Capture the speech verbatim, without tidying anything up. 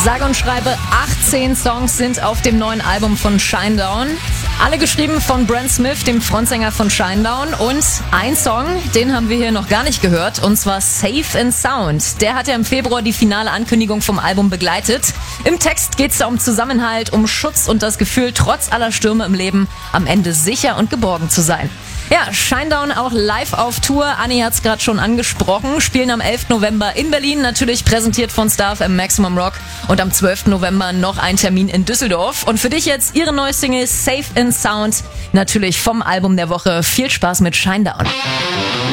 Sage und schreibe achtzehn Songs sind auf dem neuen Album von Shinedown. Alle geschrieben von Brent Smith, dem Frontsänger von Shinedown. Und ein Song, den haben wir hier noch gar nicht gehört, und zwar Safe and Sound. Der hat ja im Februar die finale Ankündigung vom Album begleitet. Im Text geht es da um Zusammenhalt, um Schutz und das Gefühl, trotz aller Stürme im Leben am Ende sicher und geborgen zu sein. Ja, Shinedown auch live auf Tour. Anni hat's gerade schon angesprochen. Spielen am elften November in Berlin, natürlich präsentiert von Star F M Maximum Rock. Und am zwölften November noch ein Termin in Düsseldorf. Und für dich jetzt ihre neue Single Safe and Sound, natürlich vom Album der Woche. Viel Spaß mit Shinedown.